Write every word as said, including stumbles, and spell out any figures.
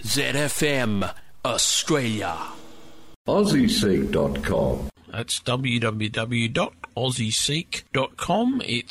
Z F M Australia. Aussie Seek dot com. That's w w w dot aussie seek dot com. It's